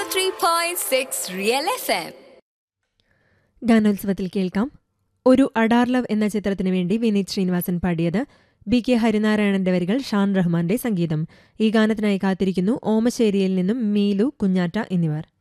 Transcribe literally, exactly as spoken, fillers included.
Three point six real F M. ഗാനോത്സവത്തിൽ കേൾക്കാം ഒരു അഡാർലവ് എന്ന ചിത്രത്തിനു വേണ്ടി വിനീത് ശ്രീനിവാസൻ പാടിയത്. ബി കെ ഹരിനാരായണന്റെ വരികൾ, ഷാൻ റഹ്മാന്റെ സംഗീതം. ഈ ഗാനത്തിനായി കാത്തിരിക്കുന്നു ഓമശ്ശേരിയിൽ നിന്നും മീലു, കുഞ്ഞാറ്റ എന്നിവർ.